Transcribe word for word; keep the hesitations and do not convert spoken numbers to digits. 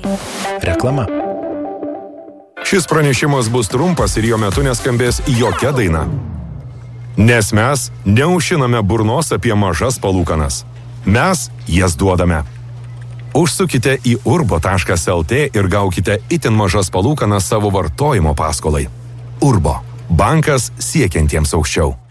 Reklama. Šis pranešimas bus trumpas ir jo metu neskambės jokia daina. Nes mes neužšiname burnos apie mažas palūkanas. Mes jas duodame. Užsukite į urbo taškas lt ir gaukite itin mažas palūkanas savo vartojimo paskolai. Urbo. Bankas siekiantiems aukščiau.